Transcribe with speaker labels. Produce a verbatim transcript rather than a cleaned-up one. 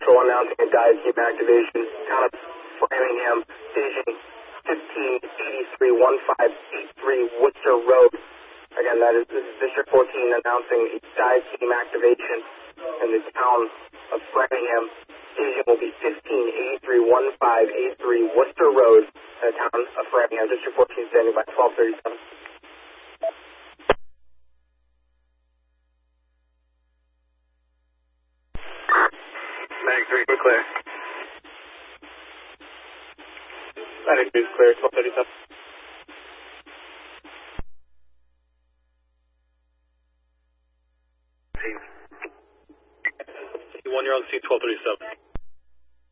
Speaker 1: Patrol announcing a dive team activation. Town of Framingham, staging fifteen eighty-three fifteen eighty-three Worcester Road. Again, that is, this is District fourteen announcing a dive team activation in the town of Framingham. Staging will be fifteen eighty-three fifteen eighty-three Worcester Road in the town of Framingham. District fourteen standing by twelve thirty-seven. Mag three, we're clear. Mag three is clear, twelve thirty-seven. One, you're on C twelve thirty-seven.